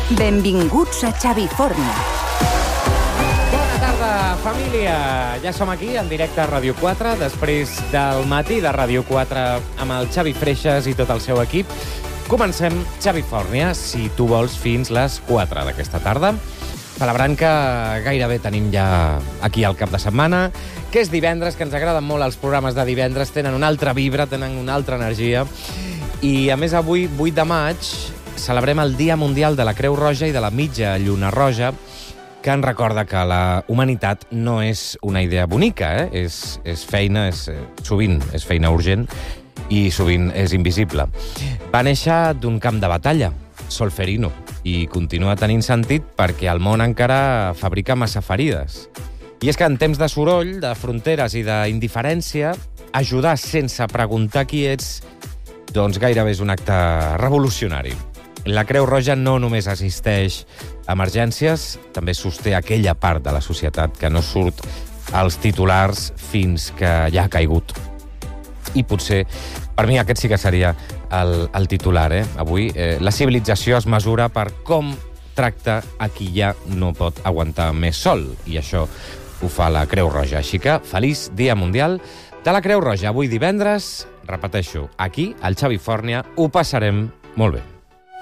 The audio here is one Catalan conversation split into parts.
Benvinguts a Xavifòrnia. Bona tarda, família. Ja som aquí, en directe a Ràdio 4, després del matí de Ràdio 4 amb el Xavi Freixas i tot el seu equip. Comencem Xavifòrnia, si tu vols, fins les 4 d'aquesta tarda, celebrant que gairebé tenim ja aquí el cap de setmana, que és divendres, que ens agraden molt els programes de divendres, tenen una altra vibra, tenen una altra energia. I, a més, avui, 8 de maig, celebrem el Dia Mundial de la Creu Roja i de la Mitja Lluna Roja, que ens recorda que la humanitat no és una idea bonica, és feina, sovint és feina urgent i sovint és invisible. Va néixer d'un camp de batalla, Solferino, i continua tenint sentit perquè el món encara fabrica massa ferides. I és que en temps de soroll, de fronteres i d'indiferència, ajudar sense preguntar qui ets, doncs gairebé és un acte revolucionari. La Creu Roja no només assisteix a emergències, també sosté aquella part de la societat que no surt als titulars fins que ja ha caigut. I potser, per mi, aquest sí que seria el titular, avui. La civilització es mesura per com tracta a qui ja no pot aguantar més sol, i això ho fa la Creu Roja. Així que, feliç Dia Mundial de la Creu Roja. Avui divendres, repeteixo, aquí, al Xavifòrnia, ho passarem molt bé.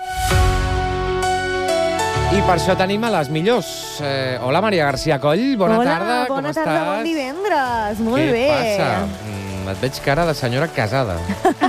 I per això tenim a les millors. Hola, Maria García Coll, bona tarda. Hola, bona tarda, bon divendres. Molt bé. Què passa? Et veig cara de senyora casada.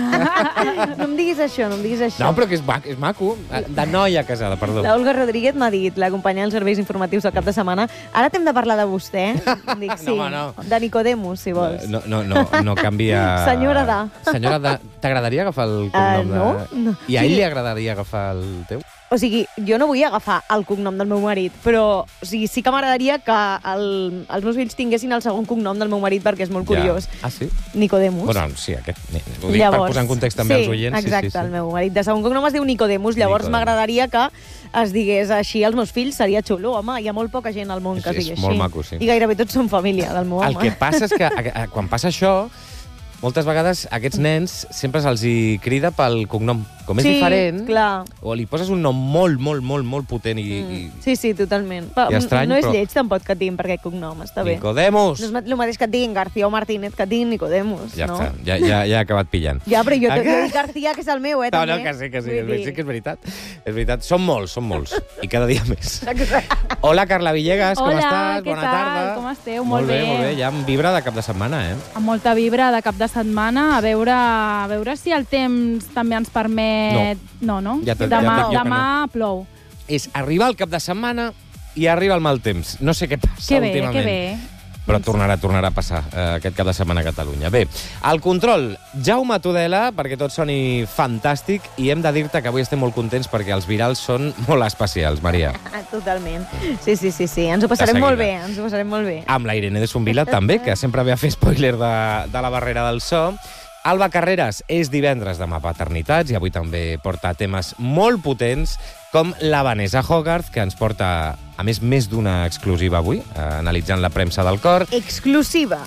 No em diguis això, no em diguis això. No, però que és maco. De noia casada, perdó. La Olga Rodríguez m'ha dit, la companya dels serveis informatius del cap de setmana, ara t'hem de parlar de vostè. Dic, sí, no. De Nicodemus, si vols. No canvia... Senyora de. Senyora de... T'agradaria agafar el cognom de... No. I a ell li agradaria agafar el teu? O sigui, jo no vull agafar el cognom del meu marit, però sí que m'agradaria que els meus fills tinguessin el segon cognom del meu marit perquè és molt curiós. Ja. Ah, sí? Nicodemus. Bueno, sí, aquest. Ho dic per posar en context també als oients. Exacte, el meu marit de segon cognom es diu Nicodemus, llavors m'agradaria que es digués així als meus fills, seria xulo. Home, hi ha molt poca gent al món que es digui així. És molt maco, sí. I gairebé tots són família del meu home. El que passa és que quan passa això, moltes vegades aquests nens sempre se'ls hi crida pel cognom. Com és diferent, clar. O li poses un nom molt potent i... Sí, totalment. I estrany, no és però... lleig tampoc que et diguin per aquest cognom, està bé. Nicodemus! No és el mateix que et diguin García o Martínez que et diguin Nicodemus, ja no? Està, ja he acabat pillant. Ja, però jo dic García, que és el meu, també. No, que sí, sí que és veritat. És veritat, són molts. I cada dia més. Hola, Carla Villegas, com estàs? Bona tarda. Com esteu? Molt bé. Molt bé, ja amb vibra de cap de setmana, Amb molta vibra de cap de setmana, a veure si el temps també ens permet... No. Ja demà plou. És arribar al cap de setmana i arriba el mal temps. No sé què passa últimament. Que bé. Però tornarà a passar aquest cap de setmana a Catalunya. Bé, al control, Jaume Tudela, perquè tot soni fantàstic, i hem de dir-te que avui estem molt contents perquè els virals són molt especials, Maria. Totalment. Sí. Ens ho passarem molt bé. Amb la Irene de Sombila, també, que sempre ve a fer spoiler de la barrera del so. Alba Carreras és divendres demà paternitats i avui també porta temes molt potents com la Vanessa Hogarth, que ens porta, a més d'una exclusiva avui, analitzant la premsa del cor. Exclusiva.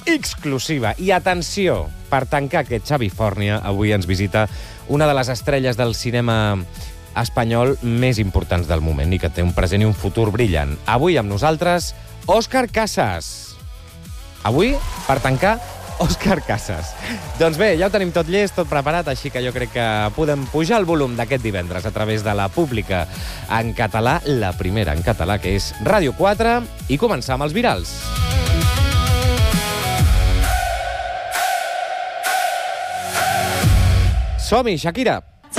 I atenció, per tancar aquest Xavifòrnia, avui ens visita una de les estrelles del cinema espanyol més importants del moment i que té un present i un futur brillant. Avui amb nosaltres, Òscar Casas. Avui, per tancar, Òscar Casas. Doncs bé, ja ho tenim tot llest, tot preparat, així que jo crec que podem pujar el volum d'aquest divendres a través de la pública en català, la primera en català, que és Ràdio 4, i començar amb els virals. Som-hi, Shakira!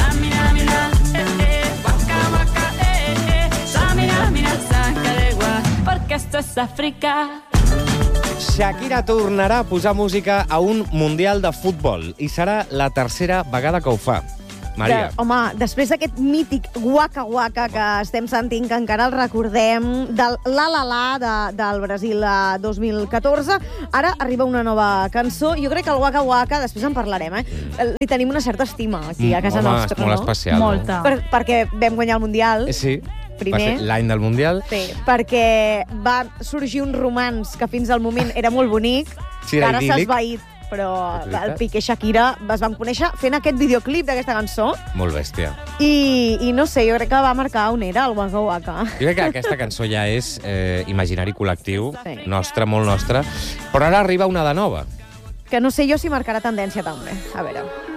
Porque esto es África. Shakira tornarà a posar música a un Mundial de Futbol i serà la tercera vegada que ho fa. Maria. Home, després d'aquest mític Waka Waka que estem sentint, que encara el recordem, del La La La del Brasil 2014, ara arriba una nova cançó. Jo crec que el Waka Waka, després en parlarem, li tenim una certa estima aquí a casa nostra. Molt especial. Molta. Perquè vam guanyar el Mundial. Sí. Primer. Va ser l'any del Mundial. Sí, perquè va sorgir un romanç que fins al moment era molt bonic, Sí, que ara s'ha idíl·lic. esvaït però el Piqué i Shakira es van conèixer fent aquest videoclip d'aquesta cançó. Molt bèstia. I no sé, jo crec que va marcar on era el Waka Waka. Jo crec que aquesta cançó ja és imaginari col·lectiu, Sí. nostre, molt nostre, però ara arriba una de nova. Que no sé jo si marcarà tendència també. A veure...